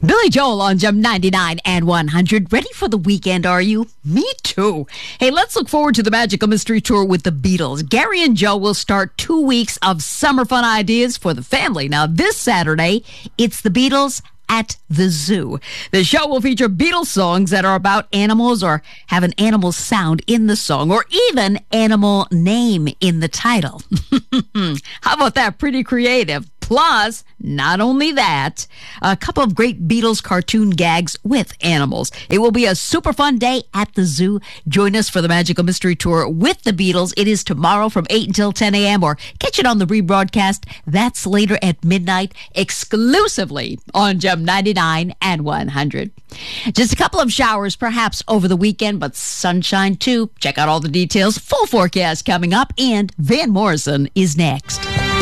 Billy Joel on Gem 99 and 100. Ready for the weekend, are you? Me too. Hey, let's look forward to the Magical Mystery Tour with the Beatles. Gary and Joe will start 2 weeks of summer fun ideas for the family. Now, this Saturday, it's the Beatles at the zoo. The show will feature Beatles songs that are about animals or have an animal sound in the song or even animal name in the title. How about that? Pretty creative. Plus, not only that, a couple of great Beatles cartoon gags with animals. It will be a super fun day at the zoo. Join us for the Magical Mystery Tour with the Beatles. It is tomorrow from 8 until 10 a.m. or catch it on the rebroadcast. That's later at midnight, exclusively on Gem 99 and 100. Just a couple of showers perhaps over the weekend, but sunshine too. Check out all the details. Full forecast coming up, and Van Morrison is next.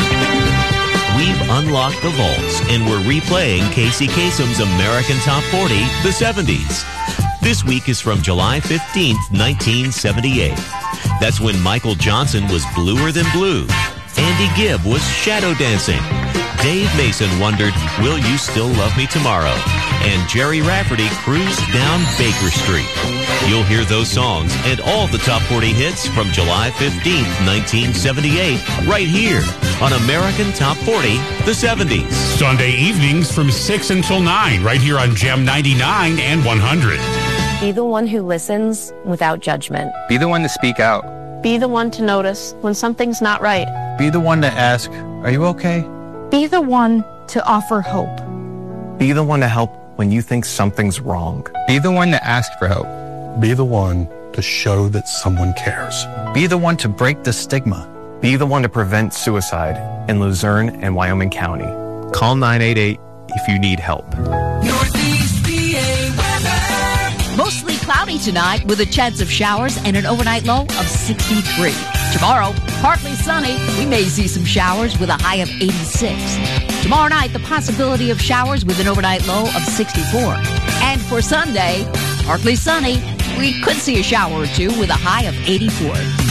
We've unlocked the vaults, and we're replaying Casey Kasem's American Top 40, the 70s. This week is from July 15th, 1978. That's when Michael Johnson was Bluer Than Blue. Andy Gibb was Shadow Dancing. Dave Mason wondered, Will You Still Love Me Tomorrow? And Jerry Rafferty cruised down Baker Street. You'll hear those songs and all the top 40 hits from July 15th, 1978, right here on American Top 40, the 70s. Sunday evenings from 6 until 9, right here on Gem 99 and 100. Be the one who listens without judgment. Be the one to speak out. Be the one to notice when something's not right. Be the one to ask, are you okay? Be the one to offer hope. Be the one to help when you think something's wrong. Be the one to ask for help. Be the one to show that someone cares. Be the one to break the stigma. Be the one to prevent suicide in Luzerne and Wyoming County. Call 988 if you need help. Northeast PA weather. Mostly cloudy tonight with a chance of showers and an overnight low of 63. Tomorrow, partly sunny. We may see some showers with a high of 86. Tomorrow night, the possibility of showers with an overnight low of 64. And for Sunday, partly sunny. We could see a shower or two with a high of 84.